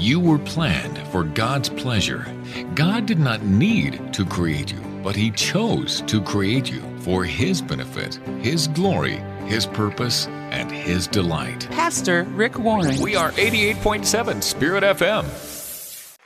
You were planned for God's pleasure. God did not need to create you, but He chose to create you for His benefit, His glory, His purpose, and His delight. Pastor Rick Warren. We are 88.7 Spirit FM.